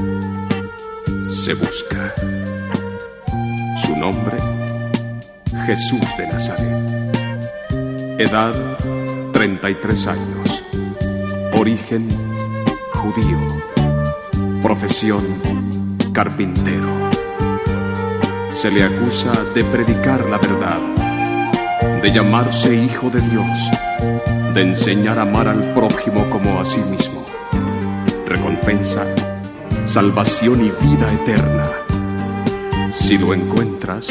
Se busca. Su nombre, Jesús de Nazaret. Edad, 33 años. Origen, judío. Profesión, carpintero. Se le acusa de predicar la verdad, de llamarse hijo de Dios, de enseñar a amar al prójimo como a sí mismo. Recompensa, salvación y vida eterna. Si lo encuentras,